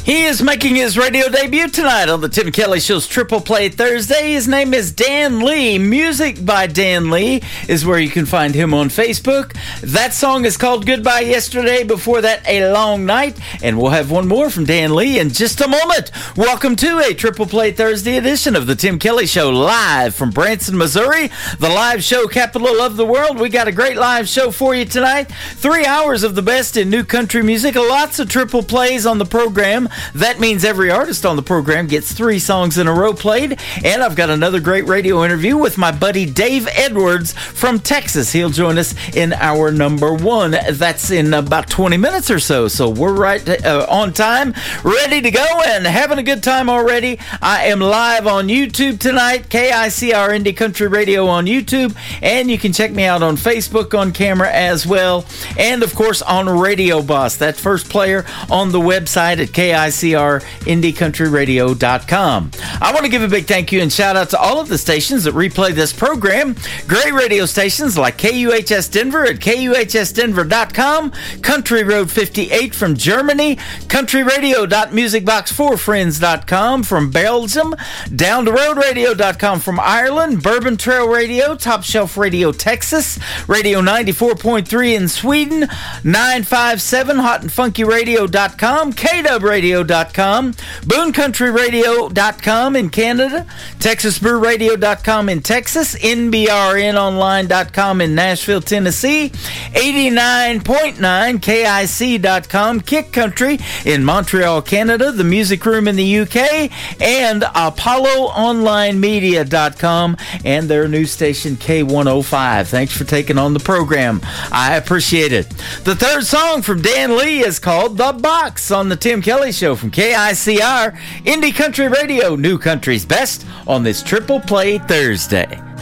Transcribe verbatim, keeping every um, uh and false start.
He is making his radio debut tonight on the Tim Kelly Show's Triple Play Thursday. His name is Dan Lee. Music by Dan Lee is where you can find him on Facebook. That song is called Goodbye Yesterday. Before that, A Long Night. And we'll have one more from Dan Lee in just a moment. Welcome to a Triple Play Thursday edition of the Tim Kelly Show, live from Branson, Missouri, the live show capital of the world. We got a great live show for you tonight. Three hours of the best in new country music. Lots of triple plays on the program. That means every artist on the program gets three songs in a row played. And I've got another great radio interview with my buddy Dave Edwards from Texas. He'll join us in hour number one. That's in about twenty minutes or so. So we're right uh, on time, ready to go, and having a good time already. I am live on YouTube tonight, K I C R Indie Country Radio on YouTube. And you can check me out on Facebook on camera as well. And, of course, on Radio Boss, that first player on the website at K I C R indie country radio dot com. I want to give a big thank you and shout out to all of the stations that replay this program. Great radio stations like K U H S Denver at K U H S denver dot com, Country Road fifty-eight from Germany, country radio dot music box four friends dot com from Belgium, down the road radio dot com from Ireland, Bourbon Trail Radio, Top Shelf Radio Texas, Radio ninety-four point three in Sweden, nine five seven hot and funky radio dot com, K W radio dot com, boone country radio dot com in Canada, texas brew radio dot com in Texas, N B R N online dot com in Nashville, Tennessee, eighty-nine point nine K I C dot com, Kick Country in Montreal, Canada, The Music Room in the U K, and apollo online media dot com and their new station K one oh five. Thanks for taking on the program. I appreciate it. The third song from Dan Lee is called The Box on the Tim Kelly Show from K I C R Indie Country Radio, New Country's Best, on this Triple Play Thursday.